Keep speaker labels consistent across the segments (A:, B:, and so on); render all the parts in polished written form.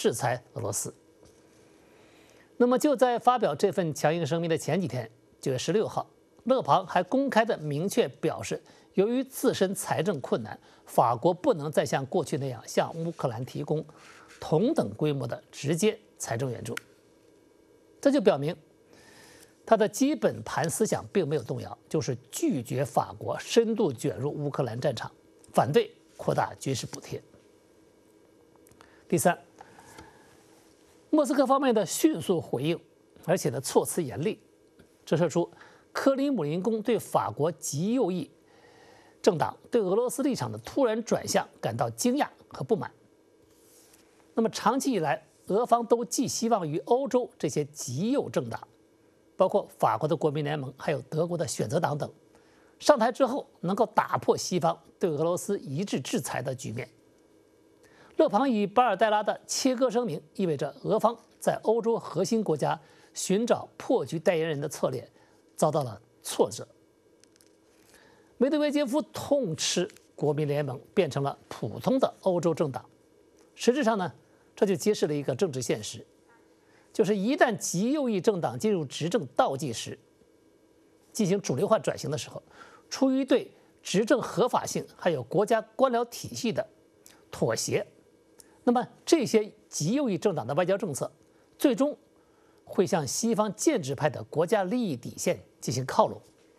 A: 制裁俄罗斯。那么就在发表这份强硬声明的前几天，9月16号，勒庞还公开的明确表示，由于自身财政困难，法国不能再像过去那样向乌克兰提供同等规模的直接财政援助。这就表明他的基本盘思想并没有动摇，就是拒绝法国深度卷入乌克兰战场，反对扩大军事补贴。第三，莫斯科方面的迅速回应，而且措辞严厉，折射出克里姆林宫对法国极右翼政党对俄罗斯立场的突然转向感到惊讶和不满。那么长期以来，俄方都寄希望于欧洲这些极右政党，包括法国的国民联盟，还有德国的选择党等，上台之后能够打破西方对俄罗斯一致制裁的局面。勒庞与巴尔代拉的切割声明，意味着俄方在欧洲核心国家寻找破局代言人的策略遭到了挫折。梅德韦杰夫痛斥国民联盟变成了普通的欧洲政党，实质上呢，这就揭示了一个政治现实，就是一旦极右翼政党进入执政倒计时，进行主流化转型的时候，出于对执政合法性还有国家官僚体系的妥协，那么这些极右翼政党的外交政策最终会向西方建制派的国家利益底线进行靠拢。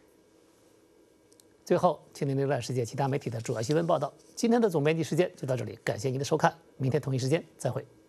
A: 最后，请您浏览世界其他媒体的主要新闻报道。今天的总编辑时间就到这里，感谢您的收看，明天同一时间再会。